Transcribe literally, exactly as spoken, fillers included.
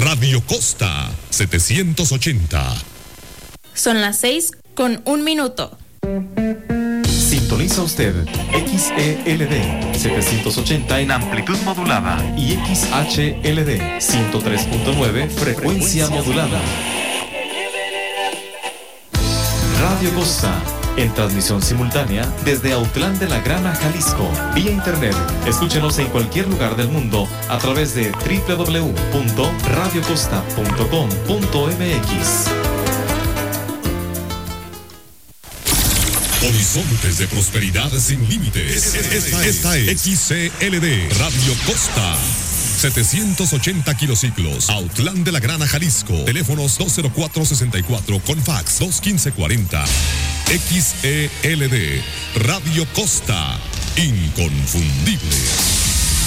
Radio Costa setecientos ochenta. Son las seis con un minuto. Sintoniza usted X E L D setecientos ochenta en amplitud modulada y X H L D ciento tres punto nueve frecuencia modulada. Radio Costa, en transmisión simultánea desde Autlán de la Grana, Jalisco, vía internet. Escúchenos en cualquier lugar del mundo a través de doble u doble u doble u punto radio costa punto com punto m x. Horizontes de prosperidad sin límites. Esta, esta es X C L D Radio Costa. setecientos ochenta kilociclos, Autlán de la Grana, Jalisco. Teléfonos dos cero cuatro sesenta y cuatro con fax dos uno cinco cuarenta. X E L D Radio Costa, inconfundible.